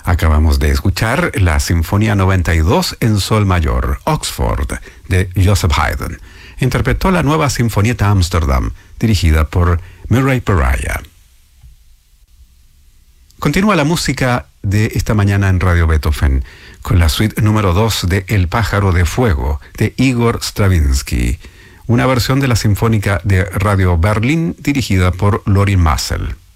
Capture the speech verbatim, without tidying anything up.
Acabamos de escuchar la Sinfonía noventa y dos en Sol Mayor, Oxford, de Joseph Haydn. Interpretó la nueva Sinfonieta Amsterdam, dirigida por Murray Pariah. Continúa la música de esta mañana en Radio Beethoven, con la suite número dos de El pájaro de fuego, de Igor Stravinsky, una versión de la Sinfónica de Radio Berlín dirigida por Lorin Maazel.